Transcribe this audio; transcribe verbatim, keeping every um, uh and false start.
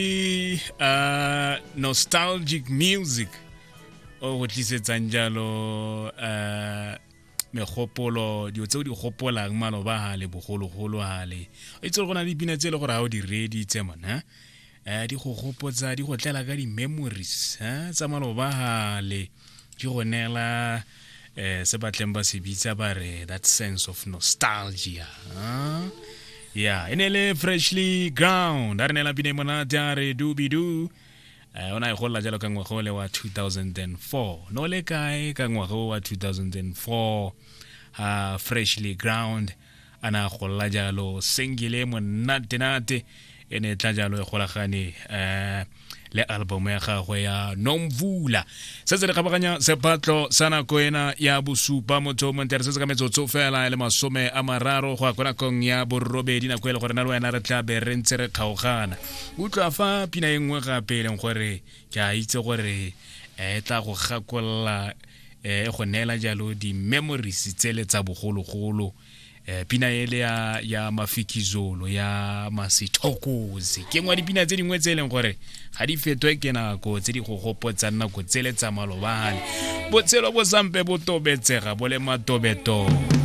uh, nostalgic music o go tlisetsang jalo uh, megopolo dio tseo di gopolang maloba ha le bogologolo ha le itse go na le dipina tse le gore ha o di ready tse mona eh di go gopotsa di go tlela ka di memories ha tsa maloba ha le di go nela eh se batleng ba se bitsa ba re that sense of nostalgia ha yeah enele freshly ground a re nela pina mona tare doobie doo eh ona e golla jalo ka ngwagole wa two thousand four no le kae ka ngwago wa two thousand four uh, freshly ground ana golla jalo singile monate nate ene tla jalo e golagane eh le album ya gagwe ya Nomvula se se re gabaganya sepatlo sana koena ya bosupa motho mo ntere se se ka metsotso fela le masome a mararo go akona kong ya borobedi na kwele gore na le wena re tla be re ntse re kgaogana utlwa fa pina engwe gape leng gore ke a itse gore e tla go gakolla e go nela jalo di memories tsele tsa bogologolo eh pina ele ya ya Mafikizolo ya Masithokozi ke ngwa dipina tse dingwe tse leng gore ga di fetwe ke nako tse di go gopotsa nako tsele tsa malobane botselo bo sampe bo tobetsega bo le matobeto.